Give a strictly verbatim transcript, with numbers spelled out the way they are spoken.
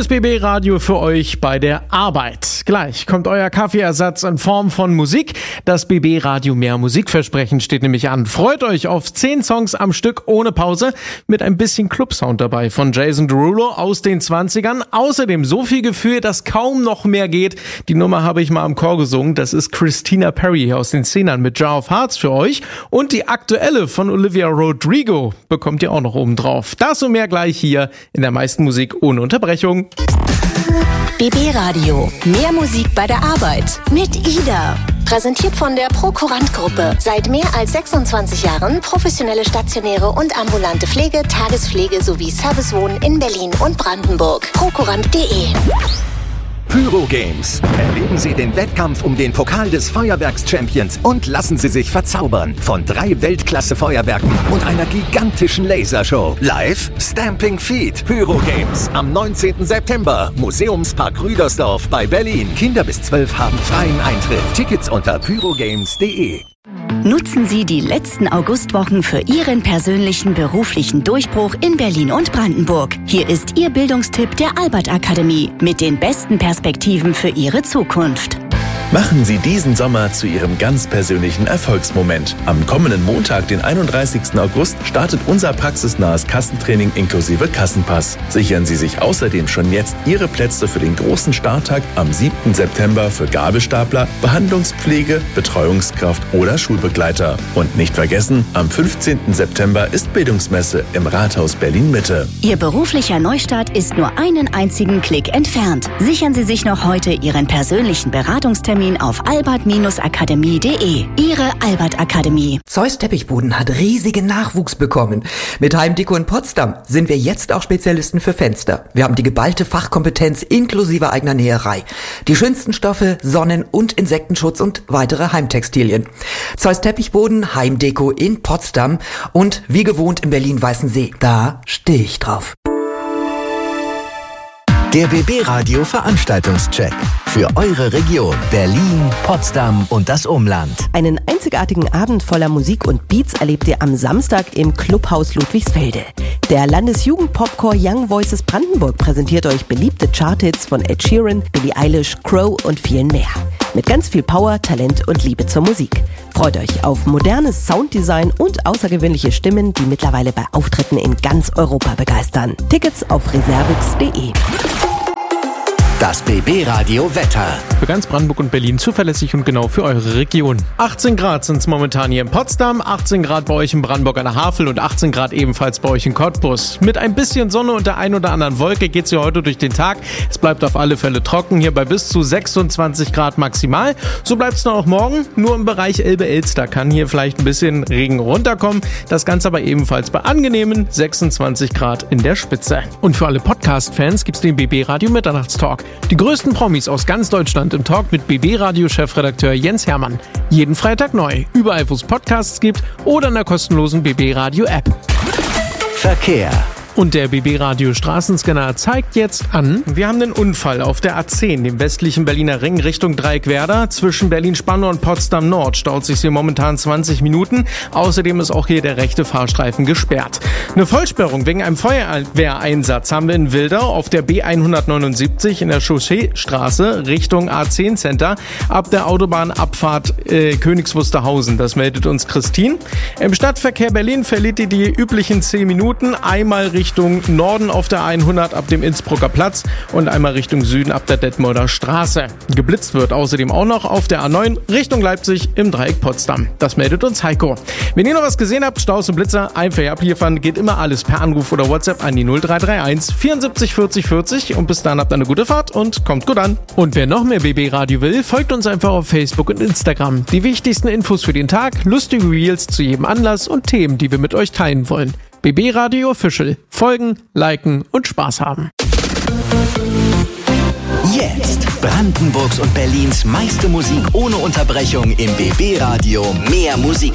Hier ist B B Radio für euch bei der Arbeit. Gleich kommt euer Kaffeeersatz in Form von Musik. Das B B Radio Mehr Musikversprechen steht nämlich an. Freut euch auf zehn Songs am Stück ohne Pause mit ein bisschen Clubsound dabei von Jason Derulo aus den zwanzigern. Außerdem so viel Gefühl, dass kaum noch mehr geht. Die Nummer habe ich mal am Chor gesungen. Das ist Christina Perri aus den Zehnern mit Jar of Hearts für euch. Und die aktuelle von Olivia Rodrigo bekommt ihr auch noch oben drauf. Das und mehr gleich hier in der meisten Musik ohne Unterbrechung. B B Radio. Mehr Musik bei der Arbeit. Mit Ida. Präsentiert von der Prokurant-Gruppe. Seit mehr als sechsundzwanzig Jahren professionelle stationäre und ambulante Pflege, Tagespflege sowie Servicewohnen in Berlin und Brandenburg. prokurant punkt de. Pyro Games. Erleben Sie den Wettkampf um den Pokal des Feuerwerks-Champions und lassen Sie sich verzaubern von drei Weltklasse-Feuerwerken und einer gigantischen Lasershow. Live Stamping Feet. Pyro Games am neunzehnten September. Museumspark Rüdersdorf bei Berlin. Kinder bis zwölf haben freien Eintritt. Tickets unter pyrogames punkt de. Nutzen Sie die letzten Augustwochen für Ihren persönlichen beruflichen Durchbruch in Berlin und Brandenburg. Hier ist Ihr Bildungstipp der Albert Akademie mit den besten Perspektiven für Ihre Zukunft. Machen Sie diesen Sommer zu Ihrem ganz persönlichen Erfolgsmoment. Am kommenden Montag, den einunddreißigsten August, startet unser praxisnahes Kassentraining inklusive Kassenpass. Sichern Sie sich außerdem schon jetzt Ihre Plätze für den großen Starttag am siebten September für Gabelstapler, Behandlungspflege, Betreuungskraft oder Schulbegleiter. Und nicht vergessen, am fünfzehnten September ist Bildungsmesse im Rathaus Berlin-Mitte. Ihr beruflicher Neustart ist nur einen einzigen Klick entfernt. Sichern Sie sich noch heute Ihren persönlichen Beratungstermin auf albert akademie punkt de. Ihre Albert Akademie. Zeus Teppichboden hat riesigen Nachwuchs bekommen. Mit Heimdeko in Potsdam sind wir jetzt auch Spezialisten für Fenster. Wir haben die geballte Fachkompetenz inklusive eigener Näherei. Die schönsten Stoffe, Sonnen- und Insektenschutz und weitere Heimtextilien. Zeus Teppichboden, Heimdeko in Potsdam und wie gewohnt in Berlin-Weißensee. Da stehe ich drauf. Der B B Radio Veranstaltungscheck für eure Region Berlin, Potsdam und das Umland. Einen einzigartigen Abend voller Musik und Beats erlebt ihr am Samstag im Clubhaus Ludwigsfelde. Der Landesjugendpopchor Young Voices Brandenburg präsentiert euch beliebte Charthits von Ed Sheeran, Billie Eilish, Crow und vielen mehr. Mit ganz viel Power, Talent und Liebe zur Musik. Freut euch auf modernes Sounddesign und außergewöhnliche Stimmen, die mittlerweile bei Auftritten in ganz Europa begeistern. Tickets auf reservix punkt de. Das B B Radio Wetter. Für ganz Brandenburg und Berlin zuverlässig und genau für eure Region. achtzehn Grad sind es momentan hier in Potsdam, achtzehn Grad bei euch in Brandenburg an der Havel und achtzehn Grad ebenfalls bei euch in Cottbus. Mit ein bisschen Sonne und der ein oder anderen Wolke geht es hier heute durch den Tag. Es bleibt auf alle Fälle trocken, hier bei bis zu sechsundzwanzig Grad maximal. So bleibt es dann auch morgen, nur im Bereich Elbe-Elster kann hier vielleicht ein bisschen Regen runterkommen. Das Ganze aber ebenfalls bei angenehmen sechsundzwanzig Grad in der Spitze. Und für alle Podcast-Fans gibt es den B B Radio Mitternachtstalk. Die größten Promis aus ganz Deutschland im Talk mit B B-Radio-Chefredakteur Jens Hermann. Jeden Freitag neu, überall wo es Podcasts gibt oder in der kostenlosen B B-Radio-App. Verkehr. Und der B B-Radio Straßenscanner zeigt jetzt an, wir haben einen Unfall auf der A zehn, dem westlichen Berliner Ring Richtung Dreieckwerder. Zwischen Berlin-Spandau und Potsdam-Nord staut sich hier momentan zwanzig Minuten. Außerdem ist auch hier der rechte Fahrstreifen gesperrt. Eine Vollsperrung wegen einem Feuerwehreinsatz haben wir in Wildau auf der B hundertneunundsiebzig in der Chausseestraße Richtung A zehn Center ab der Autobahnabfahrt äh, Königs Wusterhausen. Das meldet uns Christine. Im Stadtverkehr Berlin verliert ihr die üblichen zehn Minuten. Einmal Richtung Norden auf der hundert ab dem Innsbrucker Platz und einmal Richtung Süden ab der Detmolder Straße. Geblitzt wird außerdem auch noch auf der A neun Richtung Leipzig im Dreieck Potsdam. Das meldet uns Heiko. Wenn ihr noch was gesehen habt, Staus und Blitzer, einfach abliefern, geht immer alles per Anruf oder WhatsApp an die null drei drei eins vierundsiebzig vierzig vierzig und bis dann habt ihr eine gute Fahrt und kommt gut an. Und wer noch mehr B B Radio will, folgt uns einfach auf Facebook und Instagram. Die wichtigsten Infos für den Tag, lustige Reels zu jedem Anlass und Themen, die wir mit euch teilen wollen. B B Radio Official. Folgen, liken und Spaß haben. Jetzt Brandenburgs und Berlins meiste Musik ohne Unterbrechung im B B Radio Mehr Musik